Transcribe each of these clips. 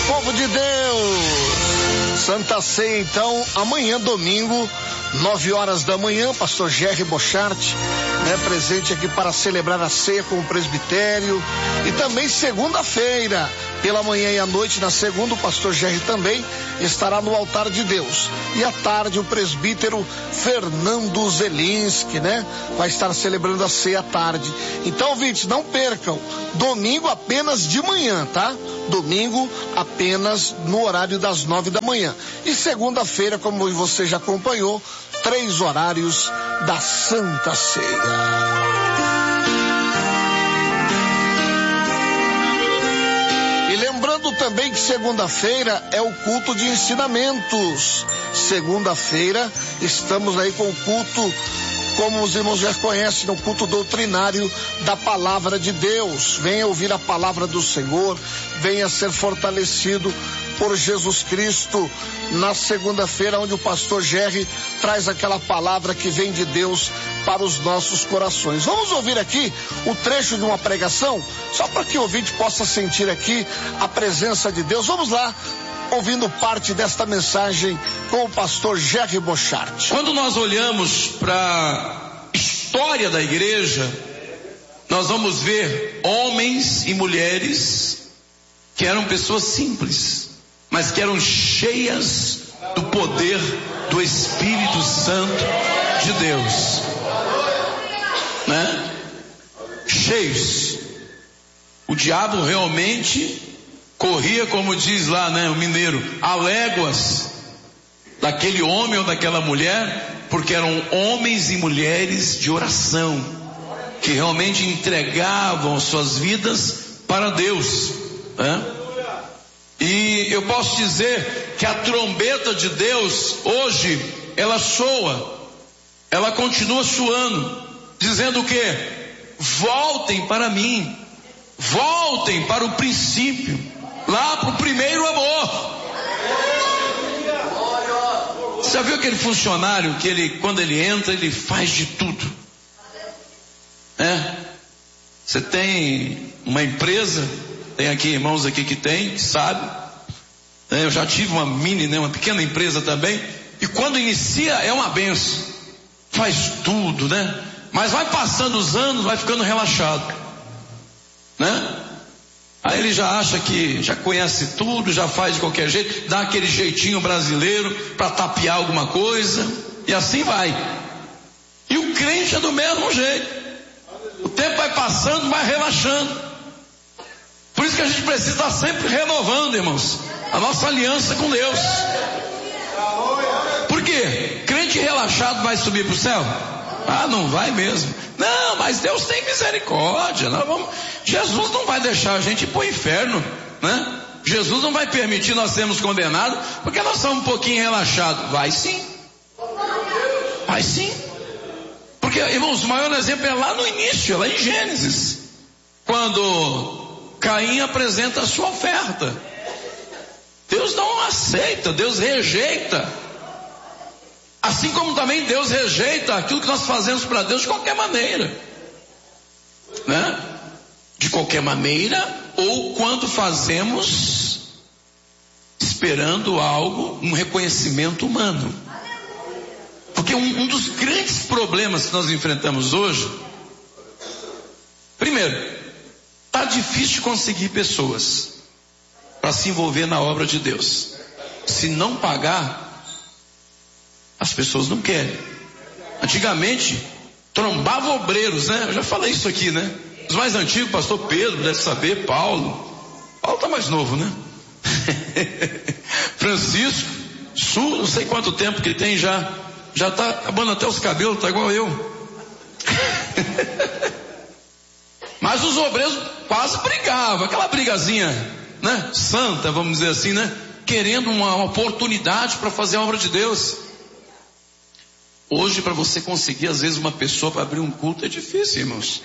Povo de Deus, Santa Ceia então, amanhã domingo, 9h da manhã, pastor Jerry Bochart, presente aqui para celebrar a ceia com o presbitério, e também segunda-feira, pela manhã e à noite, na segunda, o pastor Jerry também estará no altar de Deus, e à tarde o presbítero Fernando Zelinski, vai estar celebrando a ceia à tarde. Então, ouvintes, não percam, domingo apenas de manhã, tá? Domingo apenas no horário das 9 da manhã. E segunda-feira, como você já acompanhou, 3 horários da Santa Ceia. E lembrando também que segunda-feira é o culto de ensinamentos. Segunda-feira estamos aí com o culto, como os irmãos já conhecem, no culto doutrinário da palavra de Deus. Venha ouvir a palavra do Senhor, venha ser fortalecido por Jesus Cristo na segunda-feira, onde o pastor Jerry traz aquela palavra que vem de Deus para os nossos corações. Vamos ouvir aqui o trecho de uma pregação, só para que o ouvinte possa sentir aqui a presença de Deus. Vamos lá, ouvindo parte desta mensagem com o pastor Jerry Bochart. Quando nós olhamos para a história da igreja, nós vamos ver homens e mulheres que eram pessoas simples, mas que eram cheias do poder do Espírito Santo de Deus, cheios. O diabo realmente corria, como diz lá, o mineiro, a léguas daquele homem ou daquela mulher, porque eram homens e mulheres de oração, que realmente entregavam suas vidas para Deus, E eu posso dizer que a trombeta de Deus hoje, ela soa, ela continua soando, dizendo o quê? Voltem para mim, voltem para o princípio, lá para o primeiro amor. Você já viu aquele funcionário que quando ele entra, ele faz de tudo? Você tem uma empresa, tem aqui irmãos aqui que tem, que sabe. Eu já tive uma pequena empresa também, e quando inicia é uma benção, faz tudo, mas vai passando os anos, vai ficando relaxado, Aí ele já acha que já conhece tudo, já faz de qualquer jeito, dá aquele jeitinho brasileiro para tapear alguma coisa, e assim vai. E o crente é do mesmo jeito. O tempo vai passando, vai relaxando. Por isso que a gente precisa estar sempre renovando, irmãos, a nossa aliança com Deus. Por quê? Crente relaxado vai subir para o céu? Não vai mesmo. Não, mas Deus tem misericórdia. Jesus não vai deixar a gente ir para o inferno, Jesus não vai permitir nós sermos condenados porque nós somos um pouquinho relaxados. Vai sim. Vai sim. Porque, irmãos, o maior exemplo é lá no início, lá em Gênesis, quando Caim apresenta a sua oferta. Deus não aceita, Deus rejeita. Assim como também Deus rejeita aquilo que nós fazemos para Deus de qualquer maneira, De qualquer maneira, ou quando fazemos esperando algo, um reconhecimento humano. Porque um dos grandes problemas que nós enfrentamos hoje, primeiro, está difícil conseguir pessoas para se envolver na obra de Deus. Se não pagar, as pessoas não querem. Antigamente, trombava obreiros, Eu já falei isso aqui, Os mais antigos, pastor Pedro, deve saber, Paulo tá mais novo, Francisco, não sei quanto tempo que ele tem já tá acabando até os cabelos, tá igual eu. Mas os obreiros quase brigavam, aquela brigazinha, santa, vamos dizer assim, querendo uma oportunidade para fazer a obra de Deus. Hoje, para você conseguir, às vezes, uma pessoa para abrir um culto é difícil, irmãos.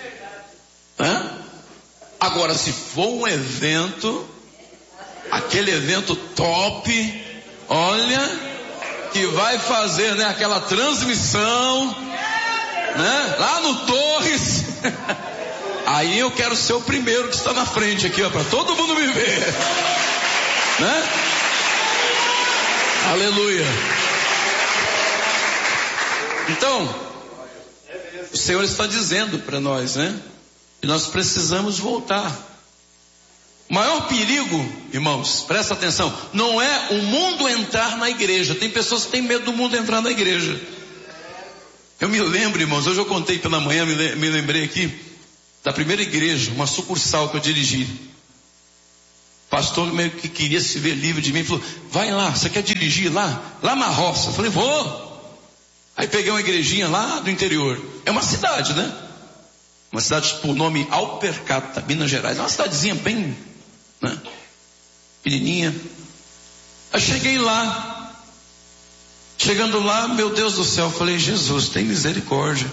Agora, se for um evento, aquele evento top, olha, que vai fazer, aquela transmissão, lá no Torres, aí eu quero ser o primeiro que está na frente aqui, para todo mundo me ver. né? Aleluia. Então, o Senhor está dizendo para nós, né? Que nós precisamos voltar. O maior perigo, irmãos, presta atenção, não é o mundo entrar na igreja. Tem pessoas que têm medo do mundo entrar na igreja. Eu me lembro, irmãos, hoje eu contei pela manhã, me lembrei aqui da primeira igreja, uma sucursal que eu dirigi. O pastor meio que queria se ver livre de mim, falou: vai lá, você quer dirigir lá na roça? Eu falei: vou. Aí peguei uma igrejinha lá do interior. É uma cidade, né? Uma cidade por nome Alpercata, Minas Gerais. É uma cidadezinha bem, né, pequenininha. Aí cheguei lá. Chegando lá, meu Deus do céu, eu falei: Jesus, tem misericórdia.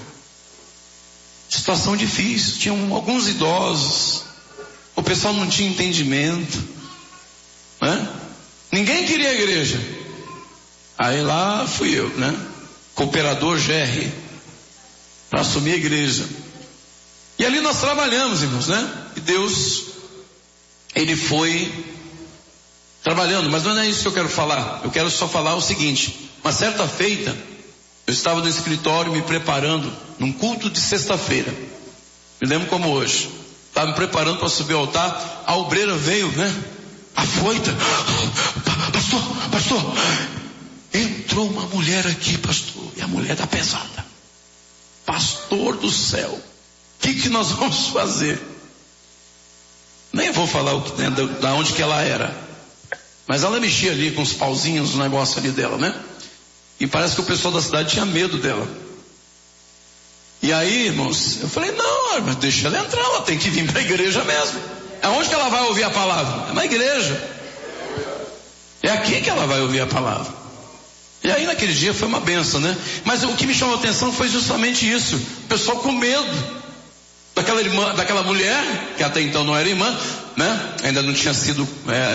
Situação difícil, tinham alguns idosos, o pessoal não tinha entendimento, né? Ninguém queria a igreja. Aí lá fui eu, né? Cooperador GR, para assumir a igreja. E ali nós trabalhamos, irmãos, né? E Deus, Ele foi trabalhando, mas não é isso que eu quero falar. Eu quero só falar o seguinte: uma certa feita, eu estava no escritório me preparando num culto de sexta-feira. Me lembro como hoje. Estava me preparando para subir ao altar. A obreira veio, né? Afoita. Pastor, entrou uma mulher aqui, pastor. E a mulher tá pesada. Pastor do céu, o que nós vamos fazer? Nem vou falar da onde que ela era. Mas ela mexia ali com os pauzinhos, o negócio ali dela, né? E parece que o pessoal da cidade tinha medo dela. E aí, irmãos, eu falei: não, mas deixa ela entrar, ela tem que vir para a igreja mesmo. Aonde que ela vai ouvir a palavra? É na igreja. É aqui que ela vai ouvir a palavra. E aí naquele dia foi uma benção, né? Mas o que me chamou a atenção foi justamente isso. O pessoal com medo daquela mulher, que até então não era irmã, né? Ainda não tinha sido,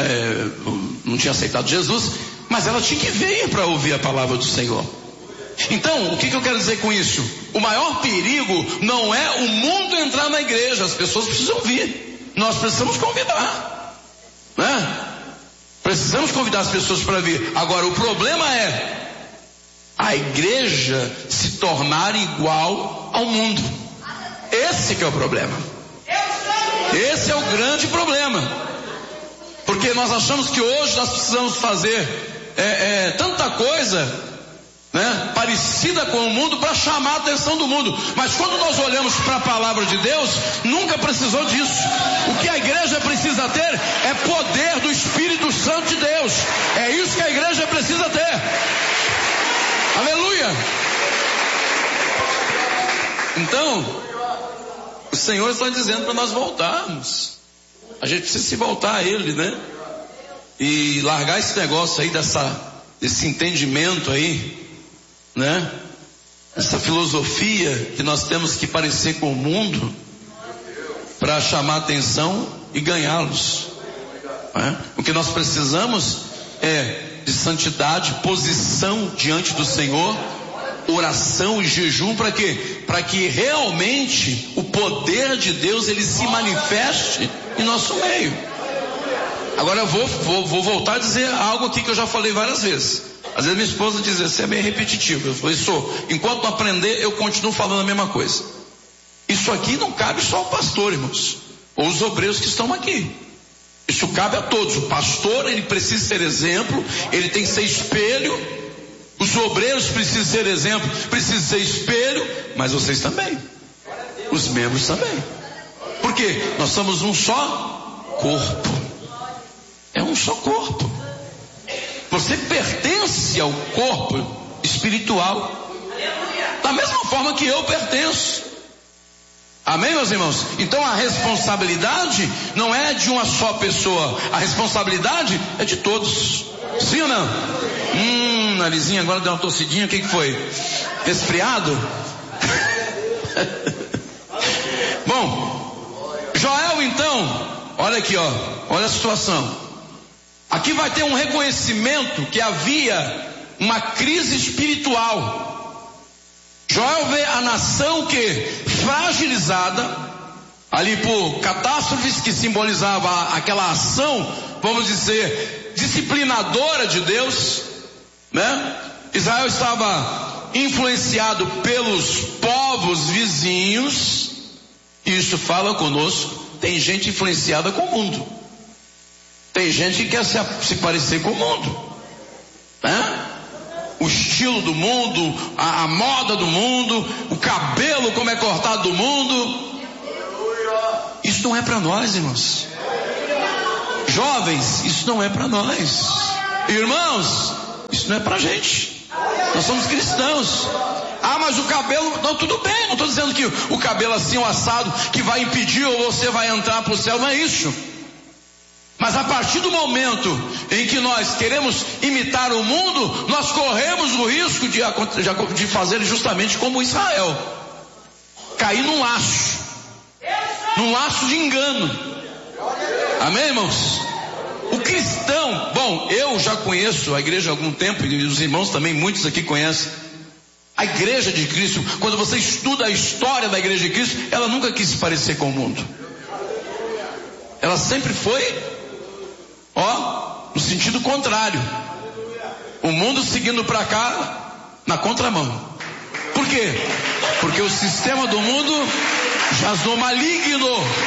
não tinha aceitado Jesus, mas ela tinha que vir para ouvir a palavra do Senhor. Então, o que eu quero dizer com isso? O maior perigo não é o mundo entrar na igreja. As pessoas precisam vir. Nós precisamos convidar, né? Precisamos convidar as pessoas para vir. Agora, o problema é a igreja se tornar igual ao mundo. Esse que é o problema. Esse é o grande problema. Porque nós achamos que hoje nós precisamos fazer tanta coisa, né, parecida com o mundo para chamar a atenção do mundo. Mas quando nós olhamos para a palavra de Deus, nunca precisou disso. O que a igreja precisa ter é poder do Espírito Santo de Deus. É isso que a igreja precisa ter. Aleluia. Então, o Senhor está dizendo para nós voltarmos. A gente precisa se voltar a Ele, né? E largar esse negócio aí desse entendimento aí, né? Essa filosofia que nós temos que parecer com o mundo para chamar a atenção e ganhá-los, né? O que nós precisamos é de santidade, posição diante do Senhor, oração e jejum. Para quê? Para que realmente o poder de Deus ele se manifeste em nosso meio. Agora eu vou voltar a dizer algo aqui que eu já falei várias vezes. Às vezes minha esposa diz: você é meio repetitivo. Eu falei: sou. Enquanto não aprender, eu continuo falando a mesma coisa. Isso aqui não cabe só ao pastor, irmãos, ou os obreiros que estão aqui. Isso cabe a todos. O pastor, ele precisa ser exemplo, ele tem que ser espelho. Os obreiros precisam ser exemplo, precisam ser espelho, mas vocês também. Os membros também. Por quê? Nós somos um só corpo. É um só corpo. Você pertence ao corpo espiritual, da mesma forma que eu pertenço. Amém, meus irmãos? Então a responsabilidade não é de uma só pessoa, a responsabilidade é de todos. Sim ou não? Narizinho agora deu uma tossidinha. O que foi? Resfriado? Bom, Joel então, olha aqui, ó, olha a situação. Aqui vai ter um reconhecimento que havia uma crise espiritual. Joel vê a nação que fragilizada ali por catástrofes que simbolizava aquela ação vamos dizer, disciplinadora de Deus, né? Israel estava influenciado pelos povos vizinhos, e isso fala conosco. Tem gente influenciada com o mundo, tem gente que quer se parecer com o mundo, né? O estilo do mundo, a moda do mundo, o cabelo como é cortado do mundo. Isso não é para nós, irmãos. Jovens, isso não é para nós. Irmãos, isso não é pra gente. Nós somos cristãos. Ah, mas o cabelo, não, tudo bem, não estou dizendo que o cabelo assim, o assado, que vai impedir ou você vai entrar para o céu, não é isso. Mas a partir do momento em que nós queremos imitar o mundo, nós corremos o risco de fazer justamente como Israel, cair num laço de engano. Amém, irmãos? O cristão, bom, eu já conheço a igreja há algum tempo, e os irmãos também, muitos aqui conhecem a igreja de Cristo. Quando você estuda a história da igreja de Cristo, ela nunca quis se parecer com o mundo. Ela sempre foi no sentido contrário. O mundo seguindo para cá na contramão. Por quê? Porque o sistema do mundo jaz no maligno.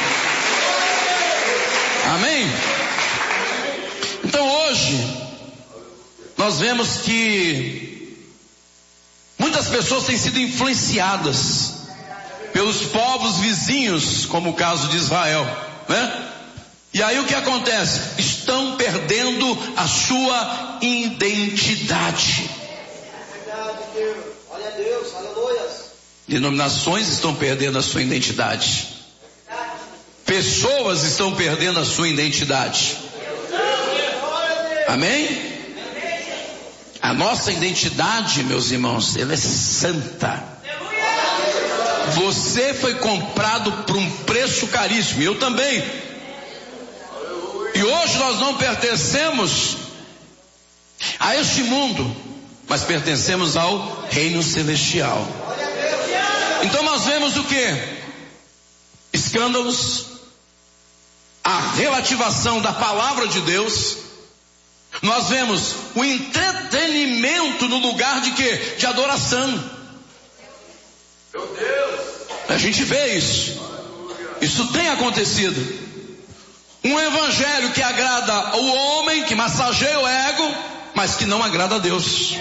Amém? Então hoje nós vemos que muitas pessoas têm sido influenciadas pelos povos vizinhos, como o caso de Israel, né? E aí o que acontece? Estão perdendo a sua identidade. Olha a Deus, aleluia. Denominações estão perdendo a sua identidade. Pessoas estão perdendo a sua identidade. Amém? A nossa identidade, meus irmãos, ela é santa. Você foi comprado por um preço caríssimo, eu também. E hoje nós não pertencemos a este mundo, mas pertencemos ao reino celestial. Então nós vemos o que? Escândalos, a relativação da palavra de Deus. Nós vemos o entretenimento no lugar de quê? De adoração. Meu Deus. A gente vê isso. Isso tem acontecido. Um evangelho que agrada o homem, que massageia o ego, mas que não agrada a Deus.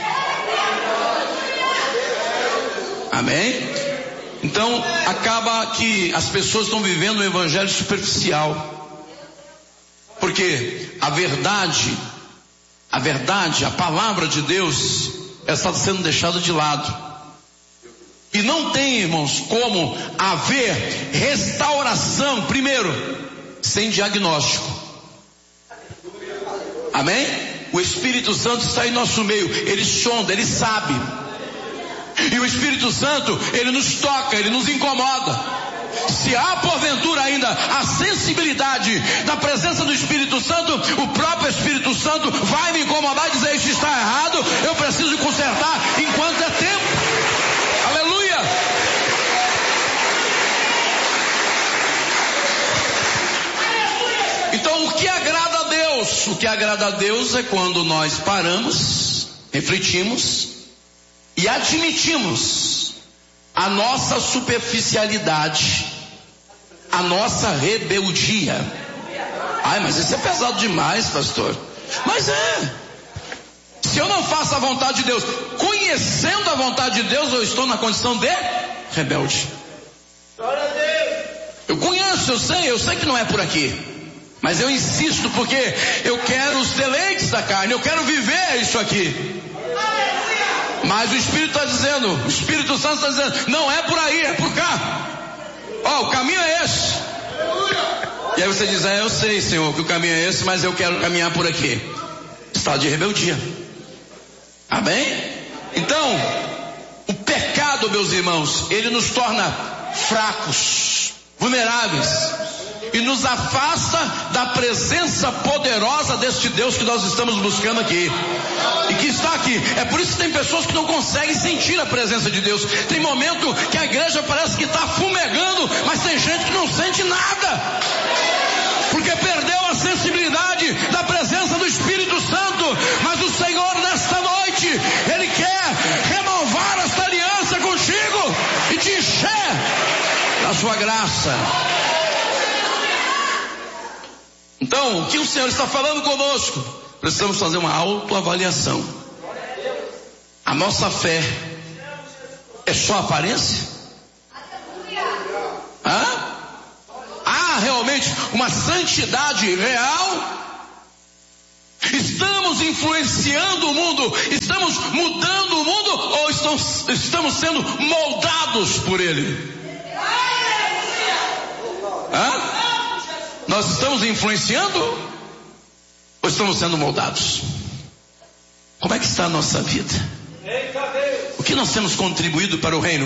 Amém? Então acaba que as pessoas estão vivendo um evangelho superficial. Porque a verdade, a palavra de Deus, ela está sendo deixada de lado. E não tem, irmãos, como haver restauração, primeiro, sem diagnóstico. Amém? O Espírito Santo está em nosso meio, ele sonda, ele sabe. E o Espírito Santo, ele nos toca, ele nos incomoda. Se há porventura ainda a sensibilidade da presença do Espírito Santo, o próprio Espírito Santo vai me incomodar e dizer: isso está errado, eu preciso consertar enquanto é tempo. Aleluia! Então o que agrada a Deus? O que agrada a Deus é quando nós paramos, refletimos e admitimos a nossa superficialidade, a nossa rebeldia. Ai, mas isso é pesado demais, pastor. Mas é. Se eu não faço a vontade de Deus, conhecendo a vontade de Deus, eu estou na condição de rebelde. Eu conheço, eu sei que não é por aqui. Mas eu insisto porque eu quero os deleites da carne, eu quero viver isso aqui. Mas o Espírito está dizendo, o Espírito Santo está dizendo, não é por aí, é por cá. O caminho é esse. E aí você diz: eu sei, Senhor, que o caminho é esse, mas eu quero caminhar por aqui. Estado de rebeldia. Amém? Então, o pecado, meus irmãos, ele nos torna fracos, vulneráveis, e nos afasta da presença poderosa deste Deus que nós estamos buscando aqui, e que está aqui. É por isso que tem pessoas que não conseguem sentir a presença de Deus. Tem momento que a igreja parece que está fumegando, mas tem gente que não sente nada, porque perdeu a a sensibilidade da presença do Espírito Santo, mas o Senhor nesta noite, Ele quer renovar esta aliança contigo e te encher da sua graça. Então, o que o Senhor está falando conosco? Precisamos fazer uma autoavaliação. A nossa fé é só aparência? Há realmente uma santidade real? Estamos influenciando o mundo? Estamos mudando o mundo? Ou estamos sendo moldados por ele? Nós estamos influenciando? Ou estamos sendo moldados? Como é que está a nossa vida? O que nós temos contribuído para o reino?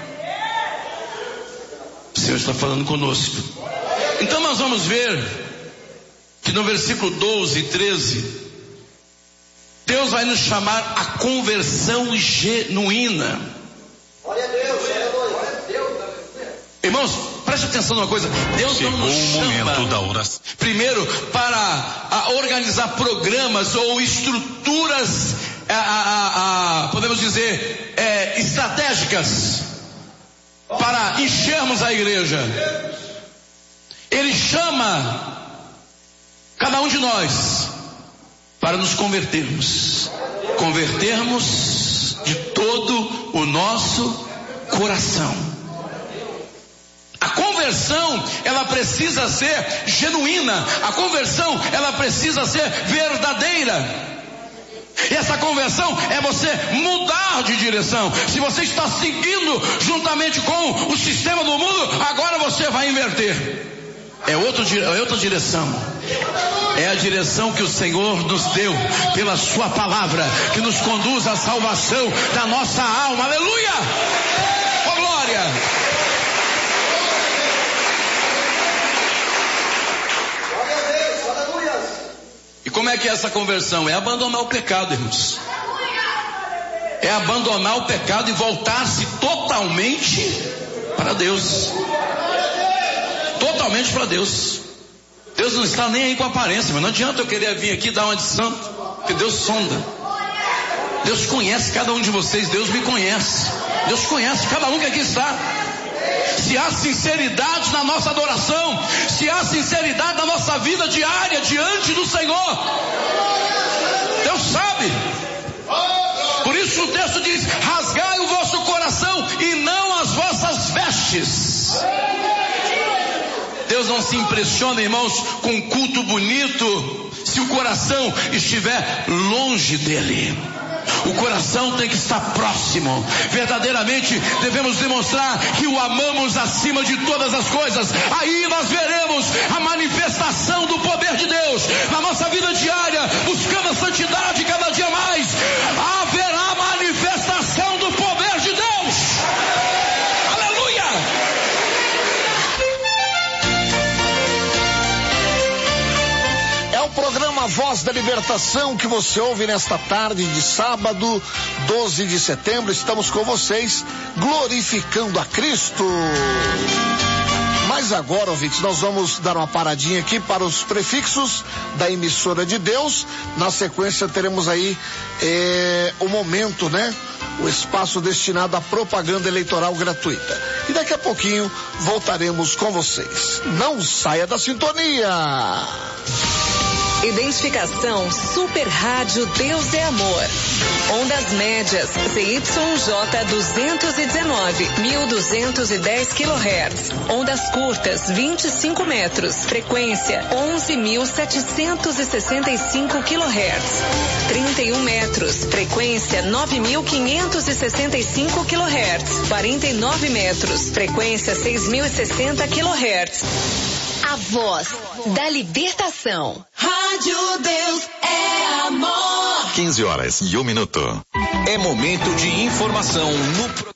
O Senhor está falando conosco. Então nós vamos ver que no versículo 12 e 13, Deus vai nos chamar a conversão genuína. Irmãos, preste atenção numa coisa. Deus não nos chama primeiro para organizar programas ou estruturas, podemos dizer, estratégicas para enchermos a igreja. Ele chama cada um de nós para nos convertermos de todo o nosso coração. A conversão, ela precisa ser genuína. A conversão, ela precisa ser verdadeira. E essa conversão é você mudar de direção. Se você está seguindo juntamente com o sistema do mundo, agora você vai inverter. É outra direção. É a direção que o Senhor nos deu pela sua palavra, que nos conduz à salvação da nossa alma. Aleluia! Oh, glória! E como é que é essa conversão? É abandonar o pecado, irmãos. É abandonar o pecado e voltar-se totalmente para Deus. Totalmente para Deus. Deus não está nem aí com a aparência, mas não adianta eu querer vir aqui dar uma de santo, porque Deus sonda. Deus conhece cada um de vocês, Deus me conhece. Deus conhece cada um que aqui está. Se há sinceridade na nossa adoração, se há sinceridade na nossa vida diária diante do Senhor, Deus sabe. Por isso o texto diz: rasgai o vosso coração e não as vossas vestes. Deus não se impressiona, irmãos, com um culto bonito se o coração estiver longe dele. O coração tem que estar próximo. Verdadeiramente devemos demonstrar que o amamos acima de todas as coisas. Aí nós veremos a manifestação do poder de Deus na nossa vida diária, buscando a santidade cada dia mais. Haverá manifestação do poder de Deus. Aleluia! É o programa Voz da Libertação que você ouve nesta tarde de sábado, 12 de setembro. Estamos com vocês, glorificando a Cristo. Mas agora, ouvintes, nós vamos dar uma paradinha aqui para os prefixos da emissora de Deus. Na sequência teremos aí o momento, né? O espaço destinado à propaganda eleitoral gratuita. E daqui a pouquinho voltaremos com vocês. Não saia da sintonia! Identificação Super Rádio Deus é Amor. Ondas médias ZYJ 219, 1210 kHz. Ondas curtas 25 metros. Frequência 11.765 kHz. 31 metros. Frequência 9.565 kHz. 49 metros. Frequência 6.060 kHz. A voz da libertação. Rádio Deus é Amor. 15 horas e 1 minuto. É momento de informação no